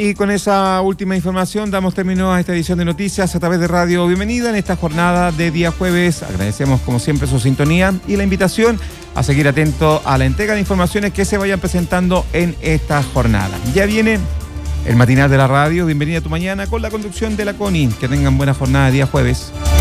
Y con esa última información damos término a esta edición de noticias a través de Radio Bienvenida en esta jornada de día jueves. Agradecemos como siempre su sintonía y la invitación a seguir atento a la entrega de informaciones que se vayan presentando en esta jornada. Ya viene el matinal de la radio. Bienvenida a tu mañana con la conducción de la Connie. Que tengan buena jornada de día jueves.